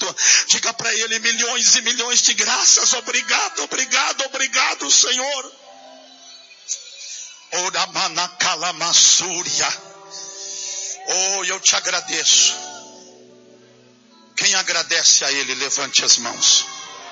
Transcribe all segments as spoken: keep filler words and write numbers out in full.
obrigado. Diga para ele: milhões e milhões de graças. Obrigado, obrigado, obrigado, Senhor. Oh, eu te agradeço. Quem agradece a ele, levante as mãos.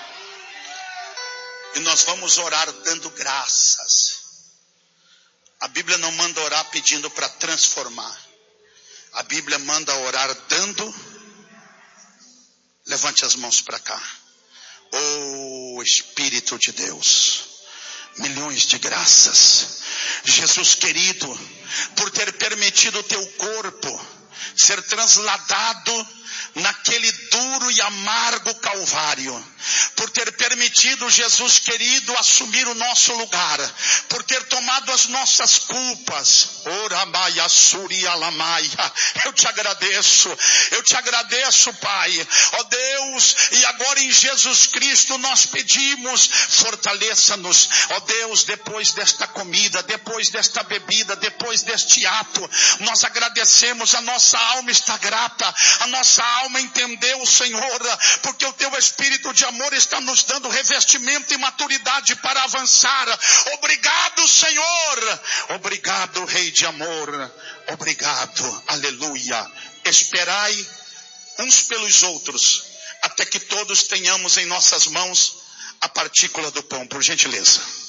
E nós vamos orar dando graças. A Bíblia não manda orar pedindo para transformar. A Bíblia manda orar dando. Levante as mãos para cá. Oh, Espírito de Deus, milhões de graças. Jesus querido, por ter permitido o teu corpo ser transladado naquele duro e amargo Calvário, por ter permitido, Jesus querido, assumir o nosso lugar, por ter tomado as nossas culpas. Eu te agradeço, eu te agradeço, Pai, ó Deus, e agora em Jesus Cristo nós pedimos, fortaleça-nos, ó Deus, depois desta comida, depois desta bebida, depois deste ato, nós agradecemos, a nossa alma está grata, a nossa alma entendeu, Senhor, porque o teu Espírito de amor está nos dando revestimento e maturidade para avançar. Obrigado, Senhor. Obrigado, Rei de amor. Obrigado. Aleluia. Esperai uns pelos outros, até que todos tenhamos em nossas mãos a partícula do pão, por gentileza.